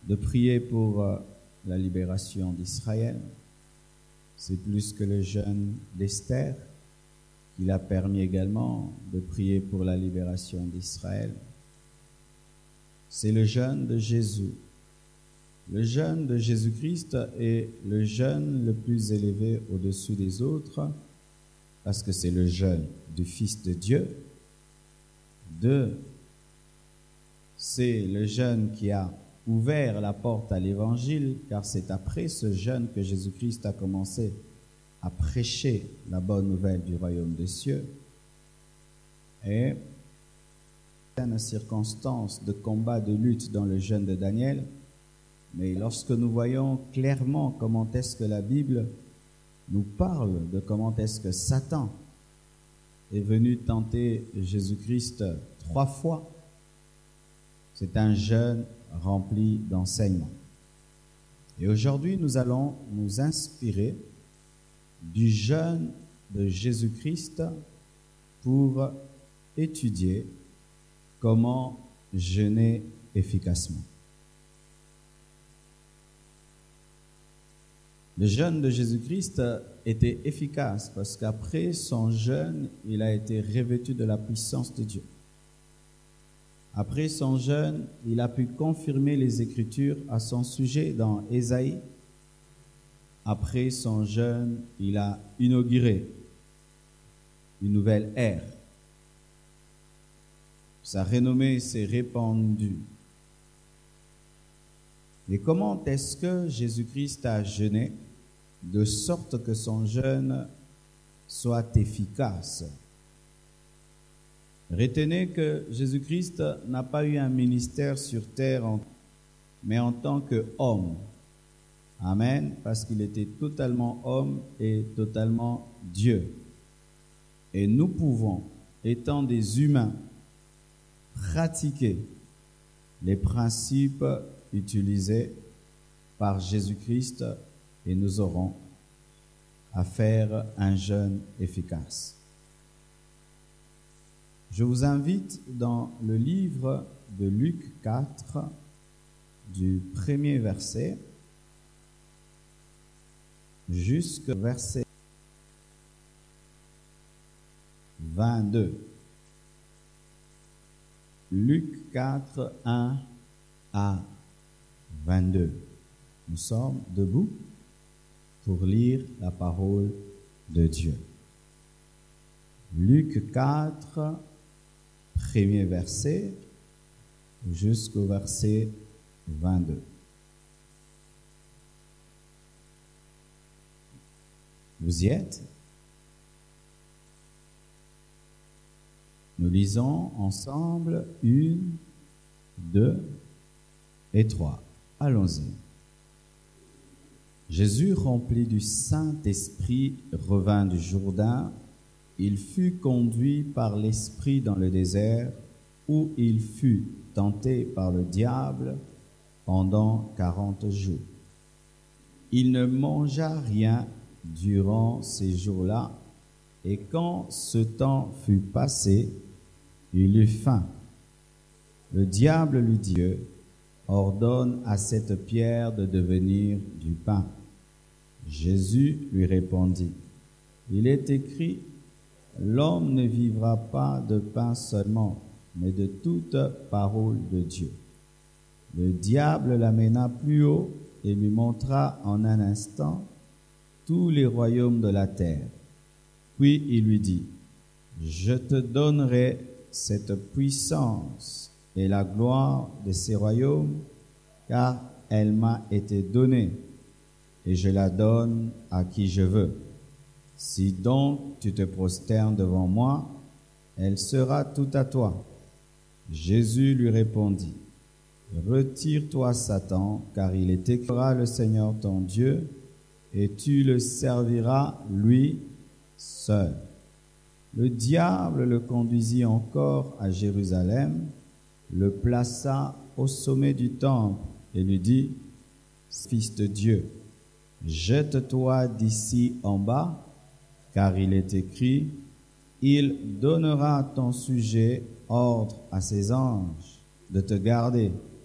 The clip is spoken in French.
de prier pour la libération d'Israël. C'est plus que le jeûne d'Esther, qui l'a permis également de prier pour la libération d'Israël. C'est le jeûne de Jésus. Le jeûne de Jésus-Christ est le jeûne le plus élevé au-dessus des autres, parce que c'est le jeûne du Fils de Dieu. C'est le jeûne qui a ouvert la porte à l'Évangile, car c'est après ce jeûne que Jésus-Christ a commencé à prêcher la bonne nouvelle du royaume des cieux. Et une circonstance de combat, de lutte dans le jeûne de Daniel, mais lorsque nous voyons clairement comment est-ce que la Bible nous parle de comment est-ce que Satan est venu tenter Jésus-Christ 3 fois, c'est un jeûne rempli d'enseignements. Et aujourd'hui, nous allons nous inspirer du jeûne de Jésus-Christ pour étudier comment jeûner efficacement. Le jeûne de Jésus-Christ était efficace parce qu'après son jeûne, il a été revêtu de la puissance de Dieu. Après son jeûne, il a pu confirmer les Écritures à son sujet dans Ésaïe. Après son jeûne, il a inauguré une nouvelle ère. Sa renommée s'est répandue. Et comment est-ce que Jésus-Christ a jeûné de sorte que son jeûne soit efficace? Retenez que Jésus-Christ n'a pas eu un ministère sur terre, mais en tant qu'homme. Amen, parce qu'il était totalement homme et totalement Dieu. Et nous pouvons, étant des humains, pratiquer les principes utilisés par Jésus-Christ et nous aurons à faire un jeûne efficace. Je vous invite dans le livre de Luc 4, du premier verset jusqu'au verset 22. Luc 4, 1 à 22. Nous sommes debout pour lire la parole de Dieu. Luc 4, premier verset jusqu'au verset 22. Vous y êtes? Nous lisons ensemble 1, 2 et 3. Allons-y. Jésus, rempli du Saint-Esprit, revint du Jourdain. Il fut conduit par l'Esprit dans le désert, où il fut tenté par le diable pendant 40 jours. Il ne mangea rien durant ces jours-là, et quand ce temps fut passé, il eut faim. Le diable lui dit: ordonne à cette pierre de devenir du pain. Jésus lui répondit: il est écrit, l'homme ne vivra pas de pain seulement, mais de toute parole de Dieu. Le diable l'amena plus haut et lui montra en un instant tous les royaumes de la terre. Puis il lui dit: je te donnerai cette puissance et la gloire de ces royaumes, car elle m'a été donnée, et je la donne à qui je veux. Si donc tu te prosternes devant moi, elle sera tout à toi. Jésus lui répondit: retire-toi, Satan, car il est écrit, le Seigneur ton Dieu, et tu le serviras lui seul. Le diable le conduisit encore à Jérusalem, le plaça au sommet du temple et lui dit: Fils de Dieu, jette-toi d'ici en bas, car il est écrit, il donnera à ton sujet ordre à ses anges de te garder